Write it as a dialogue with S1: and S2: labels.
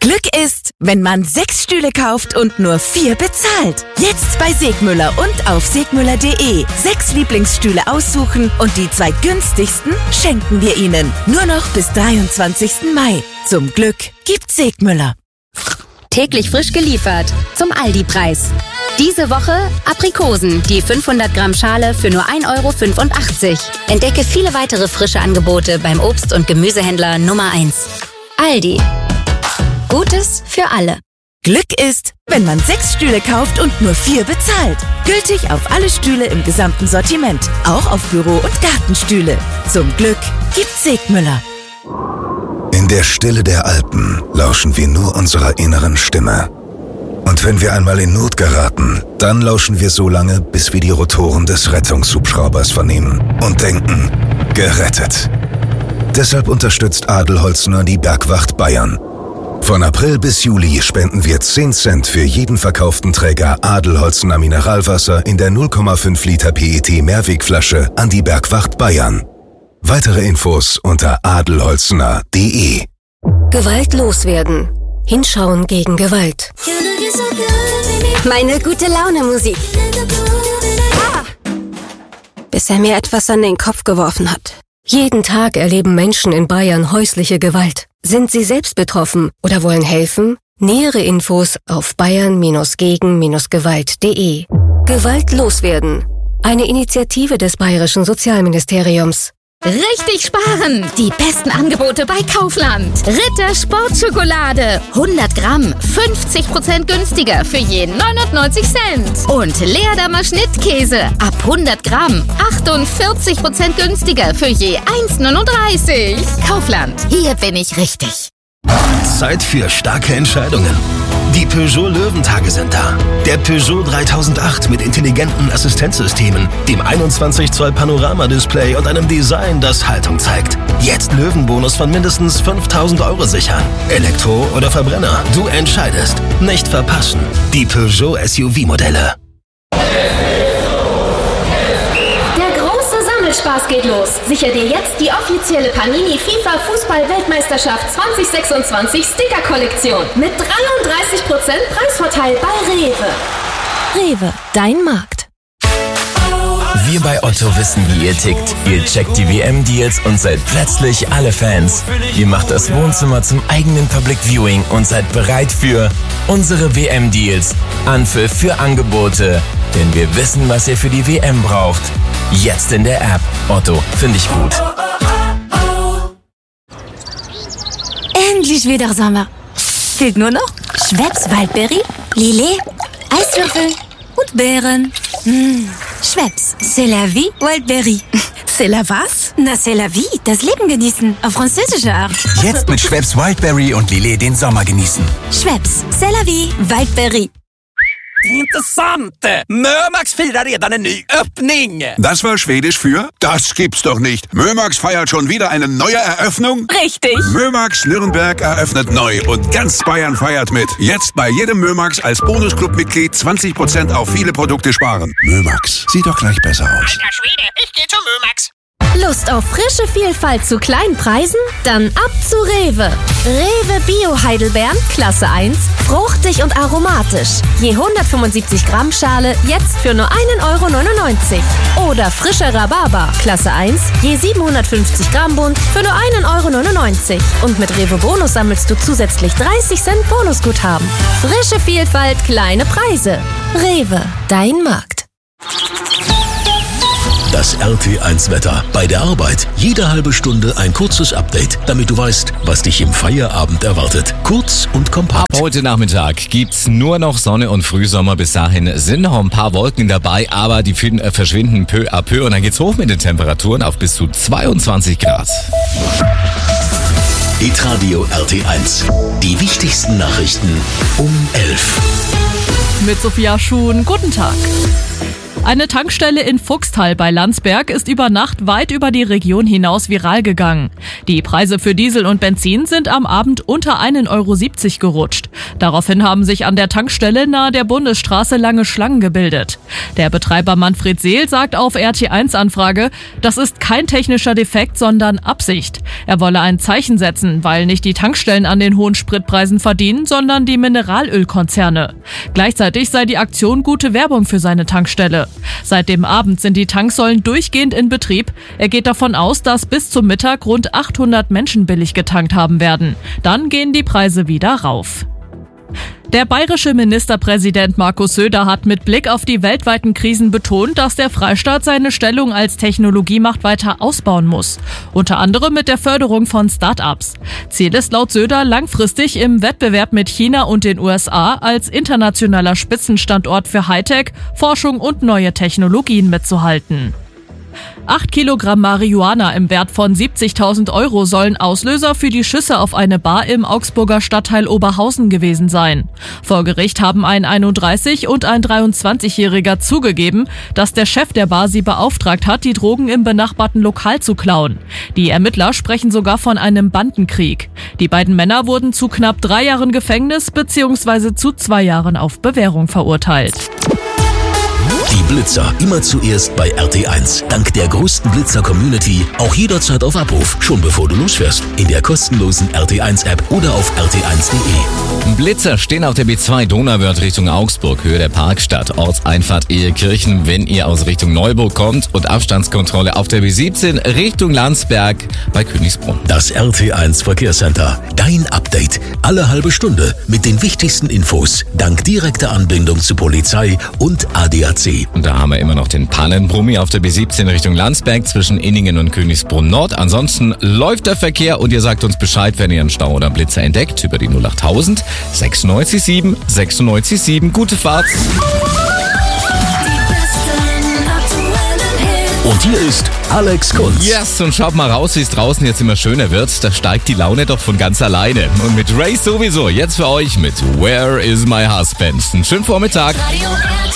S1: Glück ist, wenn man 6 Stühle kauft und nur 4 bezahlt. Jetzt bei Segmüller und auf segmüller.de. 6 Lieblingsstühle aussuchen und die 2 günstigsten schenken wir Ihnen. Nur noch bis 23. Mai. Zum Glück gibt's Segmüller.
S2: Täglich frisch geliefert zum Aldi-Preis. Diese Woche Aprikosen, die 500 Gramm Schale für nur 1,85 €. Entdecke viele weitere frische Angebote beim Obst- und Gemüsehändler Nummer 1. Aldi. Gutes für alle.
S1: Glück ist, wenn man 6 Stühle kauft und nur 4 bezahlt. Gültig auf alle Stühle im gesamten Sortiment. Auch auf Büro- und Gartenstühle. Zum Glück gibt's Segmüller.
S3: In der Stille der Alpen lauschen wir nur unserer inneren Stimme. Und wenn wir einmal in Not geraten, dann lauschen wir so lange, bis wir die Rotoren des Rettungshubschraubers vernehmen und denken, gerettet. Deshalb unterstützt Adelholzner die Bergwacht Bayern. Von April bis Juli spenden wir 10 Cent für jeden verkauften Träger Adelholzner Mineralwasser in der 0,5 Liter PET Mehrwegflasche an die Bergwacht Bayern. Weitere Infos unter adelholzner.de.
S4: Gewalt loswerden. Hinschauen gegen Gewalt. Meine gute Laune Musik. Bis er mir etwas an den Kopf geworfen hat. Jeden Tag erleben Menschen in Bayern häusliche Gewalt. Sind Sie selbst betroffen oder wollen helfen? Nähere Infos auf bayern-gegen-gewalt.de. Gewalt loswerden. Eine Initiative des Bayerischen Sozialministeriums.
S5: Richtig sparen! Die besten Angebote bei Kaufland. Ritter Sportschokolade. 100 Gramm, 50% günstiger für je 99 Cent. Und Leerdammer Schnittkäse. Ab 100 Gramm, 48% günstiger für je 1,39. Kaufland, hier bin ich richtig.
S6: Zeit für starke Entscheidungen. Die Peugeot Löwentage sind da. Der Peugeot 3008 mit intelligenten Assistenzsystemen, dem 21 Zoll Panoramadisplay und einem Design, das Haltung zeigt. Jetzt Löwenbonus von mindestens 5.000 € sichern. Elektro oder Verbrenner, du entscheidest. Nicht verpassen. Die Peugeot SUV-Modelle.
S7: Spaß geht los. Sicher dir jetzt die offizielle Panini FIFA Fußball-Weltmeisterschaft 2026 Sticker-Kollektion mit 33% Preisvorteil bei Rewe.
S4: Rewe, dein Markt.
S8: Wir bei Otto wissen, wie ihr tickt. Ihr checkt die WM-Deals und seid plötzlich alle Fans. Ihr macht das Wohnzimmer zum eigenen Public Viewing und seid bereit für unsere WM-Deals. Anpfiff für Angebote. Denn wir wissen, was ihr für die WM braucht. Jetzt in der App. Otto, finde ich gut.
S4: Endlich wieder Sommer. Fehlt nur noch Schweppes Waldbeere, Lillet, Eiswürfel und Beeren. Schweppes, c'est la vie, Waldbeere.
S1: C'est la was?
S4: Na, c'est la vie, das Leben genießen, auf französische Art.
S9: Jetzt mit Schweppes Wildberry und Lillet den Sommer genießen.
S4: Schweppes, c'est la vie, Waldbeere.
S10: Intressant! Mömax firar redan en ny öppning!
S11: Das war Schwedisch für? Das gibt's doch nicht. Mömax feiert schon wieder eine neue Eröffnung?
S4: Richtig!
S11: Mömax Nürnberg eröffnet neu und ganz Bayern feiert mit. Jetzt bei jedem Mömax als Bonusclub-Mitglied 20% auf viele Produkte sparen. Mömax, sieht doch gleich besser aus.
S5: Alter Schwede, ich geh zu Mömax.
S7: Lust auf frische Vielfalt zu kleinen Preisen? Dann ab zu Rewe. Rewe Bio Heidelbeeren, Klasse 1, fruchtig und aromatisch. Je 175 Gramm Schale, jetzt für nur 1,99 €. Oder frischer Rhabarber, Klasse 1, je 750 Gramm Bund, für nur 1,99 €. Und mit Rewe Bonus sammelst du zusätzlich 30 Cent Bonusguthaben. Frische Vielfalt, kleine Preise. Rewe, dein Markt.
S6: Das RT1-Wetter. Bei der Arbeit jede halbe Stunde ein kurzes Update, damit du weißt, was dich im Feierabend erwartet. Kurz und kompakt.
S12: Ab heute Nachmittag gibt's nur noch Sonne und Frühsommer. Bis dahin sind noch ein paar Wolken dabei, aber die verschwinden peu à peu und dann geht's hoch mit den Temperaturen auf bis zu 22 Grad.
S6: Hitradio RT1. Die wichtigsten Nachrichten um 11.
S13: Mit Sophia Schuhn. Guten Tag. Eine Tankstelle in Fuchstal bei Landsberg ist über Nacht weit über die Region hinaus viral gegangen. Die Preise für Diesel und Benzin sind am Abend unter 1,70 € gerutscht. Daraufhin haben sich an der Tankstelle nahe der Bundesstraße lange Schlangen gebildet. Der Betreiber Manfred Seel sagt auf RT1-Anfrage, das ist kein technischer Defekt, sondern Absicht. Er wolle ein Zeichen setzen, weil nicht die Tankstellen an den hohen Spritpreisen verdienen, sondern die Mineralölkonzerne. Gleichzeitig sei die Aktion gute Werbung für seine Tankstelle. Seit dem Abend sind die Tanksäulen durchgehend in Betrieb. Er geht davon aus, dass bis zum Mittag rund 800 Menschen billig getankt haben werden. Dann gehen die Preise wieder rauf. Der bayerische Ministerpräsident Markus Söder hat mit Blick auf die weltweiten Krisen betont, dass der Freistaat seine Stellung als Technologiemacht weiter ausbauen muss. Unter anderem mit der Förderung von Start-ups. Ziel ist laut Söder langfristig im Wettbewerb mit China und den USA als internationaler Spitzenstandort für Hightech, Forschung und neue Technologien mitzuhalten. 8 Kilogramm Marihuana im Wert von 70.000 € sollen Auslöser für die Schüsse auf eine Bar im Augsburger Stadtteil Oberhausen gewesen sein. Vor Gericht haben ein 31- und ein 23-Jähriger zugegeben, dass der Chef der Bar sie beauftragt hat, die Drogen im benachbarten Lokal zu klauen. Die Ermittler sprechen sogar von einem Bandenkrieg. Die beiden Männer wurden zu knapp 3 Jahren Gefängnis bzw. zu 2 Jahren auf Bewährung verurteilt.
S6: Die Blitzer immer zuerst bei RT1. Dank der größten Blitzer-Community auch jederzeit auf Abruf, schon bevor du losfährst. In der kostenlosen RT1-App oder auf rt1.de.
S12: Blitzer stehen auf der B2 Donauwörth Richtung Augsburg, Höhe der Parkstadt, Ortseinfahrt Ehekirchen, wenn ihr aus Richtung Neuburg kommt, und Abstandskontrolle auf der B17 Richtung Landsberg bei Königsbrunn.
S6: Das RT1 Verkehrscenter. Dein Update. Alle halbe Stunde mit den wichtigsten Infos. Dank direkter Anbindung zu Polizei und ADAC.
S12: Und da haben wir immer noch den Pannenbrummi auf der B17 Richtung Landsberg zwischen Inningen und Königsbrunn Nord. Ansonsten läuft der Verkehr und ihr sagt uns Bescheid, wenn ihr einen Stau oder einen Blitzer entdeckt, über die 08000 967 967. Gute Fahrt!
S6: Und hier ist Alex Kunz.
S12: Yes, und schaut mal raus, wie es draußen jetzt immer schöner wird. Da steigt die Laune doch von ganz alleine. Und mit Ray sowieso. Jetzt für euch mit Where is my husband? Einen schönen Vormittag.
S14: Radio